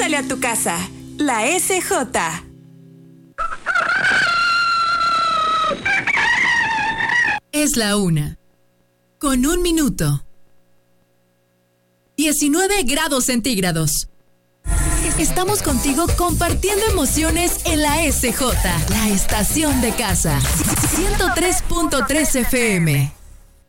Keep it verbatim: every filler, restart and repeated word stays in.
Pregúntale a tu casa. La S J. Es la una. Con un minuto. diecinueve grados centígrados. Estamos contigo compartiendo emociones en la S J, la estación de casa. ciento tres punto tres F M.